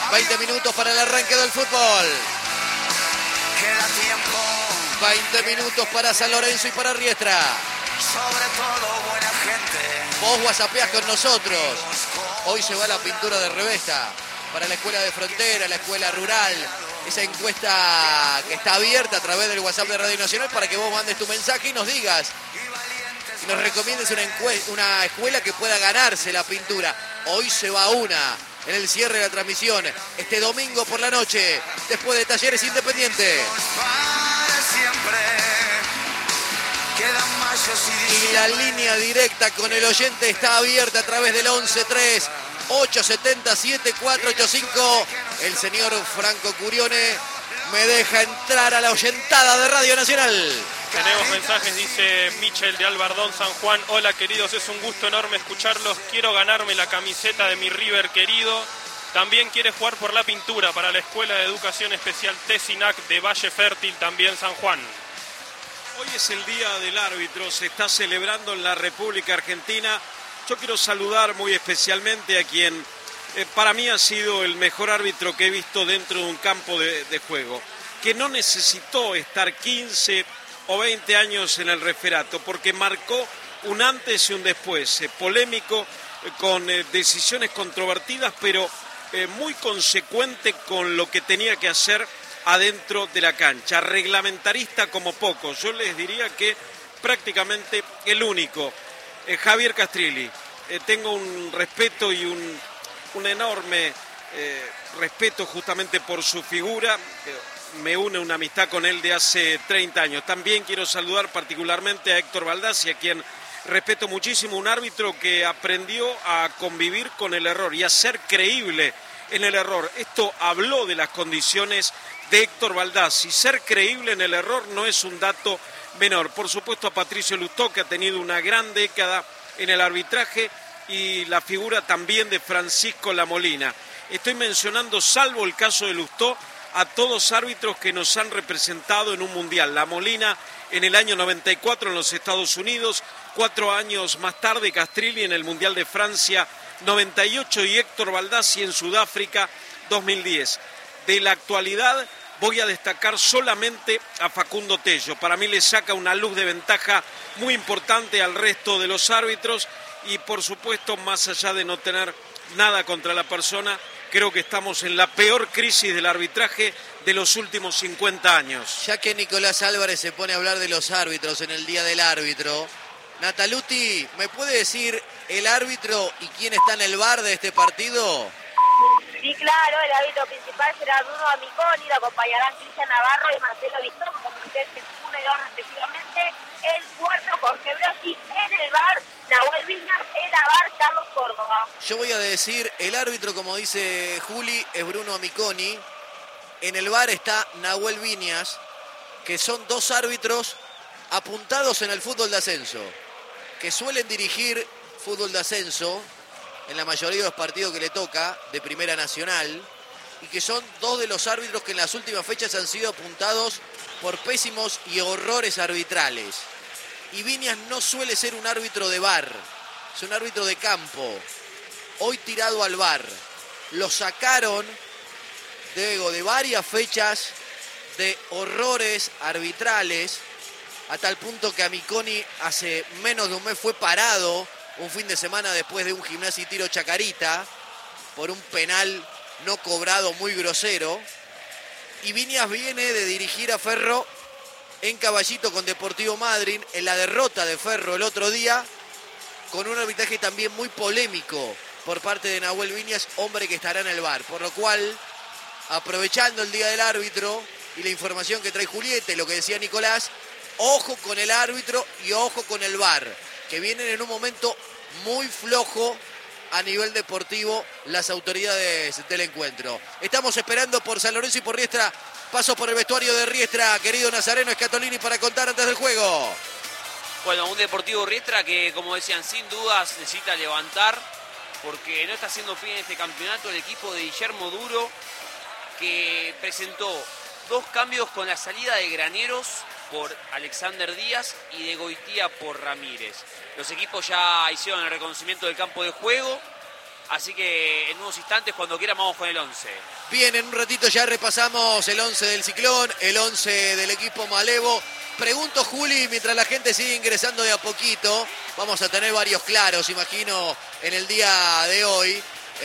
20 minutos para el arranque del fútbol. Queda tiempo. 20 minutos para San Lorenzo y para Riestra. Sobre todo buena gente. Vos whatsappeás con nosotros. Hoy se va la pintura de Revesta para la escuela de Frontera, la escuela rural. Esa encuesta que está abierta a través del WhatsApp de Radio Nacional para que vos mandes tu mensaje y nos digas, y nos recomiendes una escuela que pueda ganarse la pintura. Hoy se va una en el cierre de la transmisión, este domingo por la noche, después de Talleres Independiente. Para siempre. Quedan mayos Y la línea directa con el oyente está abierta a través del 11-3. 870-7485. El señor Franco Curione me deja entrar a la oyentada de Radio Nacional. Tenemos mensajes, dice Michel de Albardón, San Juan. Hola queridos, es un gusto enorme escucharlos. Quiero ganarme la camiseta de mi River querido. También quiere jugar por la pintura para la Escuela de Educación Especial Tesinac de Valle Fértil, también San Juan. Hoy es el Día del Árbitro, se está celebrando en la República Argentina. Yo quiero saludar muy especialmente a quien para mí ha sido el mejor árbitro que he visto dentro de un campo de juego, que no necesitó estar 15 o 20 años en el referato, porque marcó un antes y un después, polémico, con decisiones controvertidas, pero muy consecuente con lo que tenía que hacer adentro de la cancha, reglamentarista como pocos. Yo les diría que prácticamente el único. Javier Castrilli, tengo un respeto y un enorme respeto justamente por su figura, me une una amistad con él de hace 30 años. También quiero saludar particularmente a Héctor Baldassi, a quien respeto muchísimo, un árbitro que aprendió a convivir con el error y a ser creíble en el error. Esto habló de las condiciones de Héctor Baldassi. Ser creíble en el error no es un dato menor. Por supuesto a Patricio Lustó, que ha tenido una gran década en el arbitraje, y la figura también de Francisco Lamolina. Estoy mencionando, salvo el caso de Lustó, a todos árbitros que nos han representado en un mundial. Lamolina en el año 94 en los Estados Unidos, 4 años más tarde Castrilli en el Mundial de Francia 98 y Héctor Baldassi en Sudáfrica 2010. De la actualidad voy a destacar solamente a Facundo Tello. Para mí le saca una luz de ventaja muy importante al resto de los árbitros y por supuesto, más allá de no tener nada contra la persona, creo que estamos en la peor crisis del arbitraje de los últimos 50 años. Ya que Nicolás Álvarez se pone a hablar de los árbitros en el Día del Árbitro, Nataluti, ¿me puede decir el árbitro y quién está en el VAR de este partido? Sí, claro, el árbitro principal será Bruno Amiconi, lo acompañarán Cristian Navarro y Marcelo Vistón, como ustedes mencionaron respectivamente. El cuarto, Jorge Brossi, en el VAR, Nahuel Viñas, en la VAR, Carlos Córdoba. Yo voy a decir, el árbitro, como dice Juli, es Bruno Amiconi. En el VAR está Nahuel Viñas, que son dos árbitros apuntados en el fútbol de ascenso, que suelen dirigir fútbol de ascenso en la mayoría de los partidos que le toca, de Primera Nacional, y que son dos de los árbitros que en las últimas fechas han sido apuntados por pésimos y horrores arbitrales. Y Viñas no suele ser un árbitro de VAR, es un árbitro de campo, hoy tirado al VAR. Lo sacaron de varias fechas de horrores arbitrales, a tal punto que Amiconi hace menos de un mes fue parado un fin de semana después de un Gimnasia y Tiro Chacarita por un penal no cobrado muy grosero. Y Viñas viene de dirigir a Ferro en Caballito con Deportivo Madryn, en la derrota de Ferro el otro día, con un arbitraje también muy polémico por parte de Nahuel Viñas, hombre que estará en el VAR. Por lo cual, aprovechando el Día del Árbitro y la información que trae Julieta, lo que decía Nicolás, ojo con el árbitro y ojo con el VAR, que vienen en un momento muy flojo a nivel deportivo las autoridades del encuentro. Estamos esperando por San Lorenzo y por Riestra. Paso por el vestuario de Riestra, querido Nazareno Scatolini, para contar antes del juego. Bueno, un Deportivo Riestra que, como decían, sin dudas necesita levantar, porque no está haciendo fin en este campeonato el equipo de Guillermo Duro, que presentó 2 cambios con la salida de Graneros por Alexander Díaz y de Goitía por Ramírez. Los equipos ya hicieron el reconocimiento del campo de juego Así que en unos instantes, cuando quiera, vamos con el 11. Bien, en un ratito ya repasamos el 11 del Ciclón, el 11 del equipo Malevo. Pregunto, Juli, mientras la gente sigue ingresando de a poquito, vamos a tener varios claros, imagino, en el día de hoy.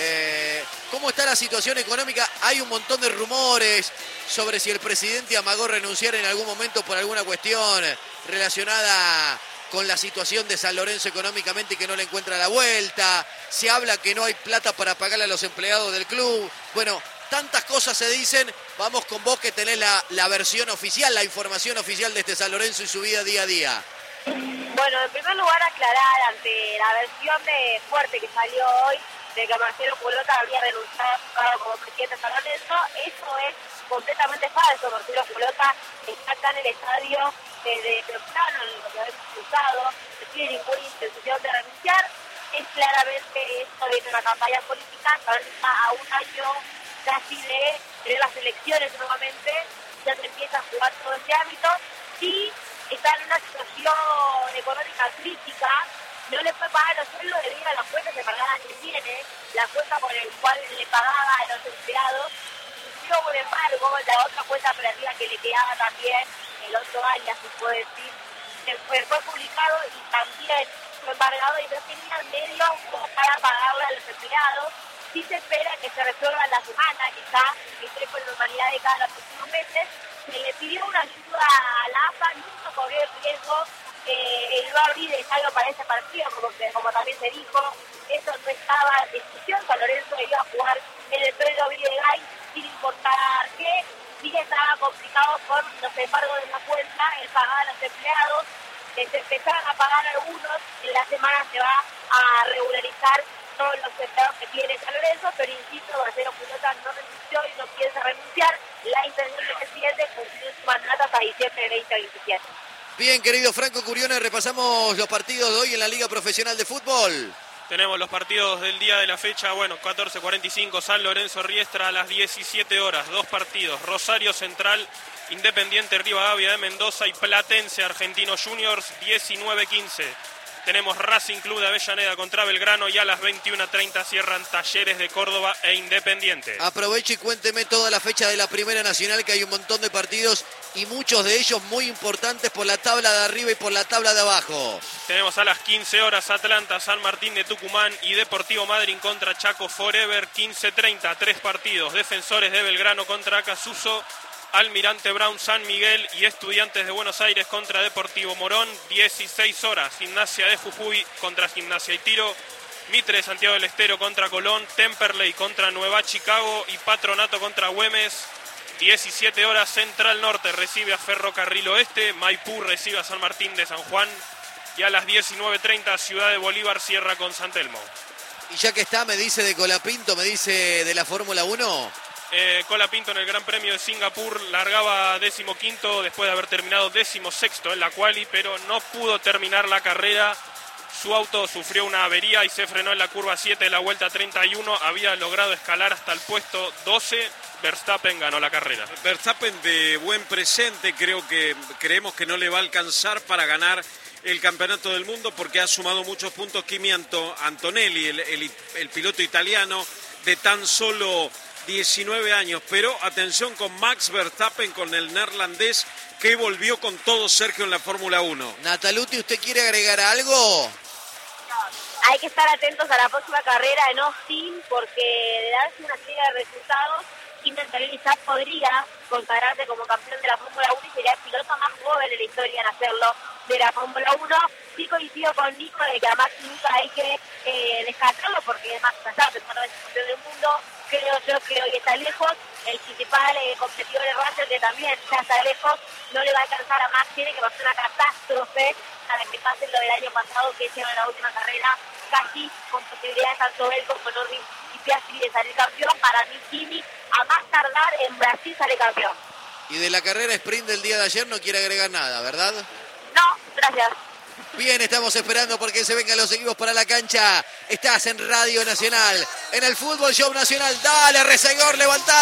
¿Cómo está la situación económica? Hay un montón de rumores sobre si el presidente amagó renunciar en algún momento por alguna cuestión relacionada con la situación de San Lorenzo económicamente y que no le encuentra la vuelta. Se habla que no hay plata para pagarle a los empleados del club. Bueno, tantas cosas se dicen. Vamos con vos que tenés la versión oficial, la información oficial de este San Lorenzo y su vida día a día. Bueno, en primer lugar aclarar ante la versión de fuerte que salió hoy de que Marcelo Culota habría renunciado a su cargo como presidente de San Lorenzo, eso es completamente falso. Marcelo Culota está acá en el estadio desde temprano, en lo que habíamos cruzado, no tiene ninguna intención de renunciar. Es claramente esto de una campaña política, San Lorenzo está a un año casi de tener las elecciones nuevamente, ya se empieza a jugar todo este ámbito. Sí, está en una situación económica crítica, no le puede pagar los sueldos debido a las cuentas separadas que tiene, la cuenta por el cual le pagaba a los empleados. Sin embargo, la otra cuenta operativa que le quedaba también el otro año, se puede decir, fue publicado y también fue embargado y no tenía medios para pagarle a los empleados. Sí se espera que se resuelva en la semana, quizá que esté con normalidad de cada los próximos meses. Se le pidió una ayuda a la AFA, nunca corrió el riesgo el no abrir el estadio para ese partido, como también se dijo. Eso no estaba en discusión. San Lorenzo iba a jugar en el Pedro Villegas sin importar qué. Sí estaba complicado con los embargos de la cuenta, el pagar a los empleados. Se empezaron a pagar algunos, en la semana se va a regularizar todos los empleados que tiene San Lorenzo, pero insisto, Marcelo Culota no renunció y no piensa renunciar. La intención del presidente es cumplir su mandato hasta diciembre de 2027. Bien, querido Franco Curione, repasamos los partidos de hoy en la Liga Profesional de Fútbol. Tenemos los partidos del día de la fecha, 14:45, San Lorenzo Riestra a las 17 horas, 2 partidos, Rosario Central, Independiente Rivadavia de Mendoza y Platense Argentinos Juniors, 19:15. Tenemos Racing Club de Avellaneda contra Belgrano y a las 21:30 cierran Talleres de Córdoba e Independiente. Aproveche y cuénteme toda la fecha de la Primera Nacional, que hay un montón de partidos y muchos de ellos muy importantes por la tabla de arriba y por la tabla de abajo. Tenemos a las 15 horas Atlanta, San Martín de Tucumán y Deportivo Madryn contra Chaco Forever, 15:30, 3 partidos, Defensores de Belgrano contra Acasuso, Almirante Brown San Miguel y Estudiantes de Buenos Aires contra Deportivo Morón, 16 horas, Gimnasia de Jujuy contra Gimnasia y Tiro, Mitre de Santiago del Estero contra Colón, Temperley contra Nueva Chicago y Patronato contra Güemes, 17 horas, Central Norte recibe a Ferrocarril Oeste, Maipú recibe a San Martín de San Juan y a las 19:30 Ciudad de Bolívar cierra con San Telmo. Y ya que está, me dice de Colapinto, me dice de la Fórmula 1... Colapinto en el Gran Premio de Singapur largaba 15º después de haber terminado 16º en la quali, pero no pudo terminar la carrera. Su auto sufrió una avería y se frenó en la curva 7 de la vuelta 31. Había logrado escalar hasta el puesto 12. Verstappen ganó la carrera. Verstappen de buen presente, creemos que no le va a alcanzar para ganar el campeonato del mundo porque ha sumado muchos puntos Kimi Antonelli, el piloto italiano de tan solo 19 años, pero atención con Max Verstappen, con el neerlandés que volvió con todo, Sergio, en la Fórmula 1. Nataluti, ¿usted quiere agregar algo? Hay que estar atentos a la próxima carrera en Austin porque de darse una serie de resultados, Kimi Antonelli ya podría consagrarse como campeón de la Fórmula 1 y sería el piloto más joven en la historia en hacerlo de la Fórmula 1. Sí coincido con Nico de que a Max nunca hay que descartarlo porque es más Verstappen, no es campeón del mundo. Yo creo que está lejos. El principal competidor de Russell, que también ya está lejos, no le va a alcanzar a Max. Tiene que pasar una catástrofe para que pase lo del año pasado, que lleva en la última carrera casi con posibilidades tanto él como Norris y Piastri de salir campeón. Para mí, Kimi, a más tardar en Brasil, sale campeón. Y de la carrera sprint del día de ayer no quiere agregar nada, ¿verdad? No, gracias. Bien, estamos esperando porque se vengan los equipos para la cancha. Estás en Radio Nacional, en el Fútbol Show Nacional. Dale, Reseguor, levantá.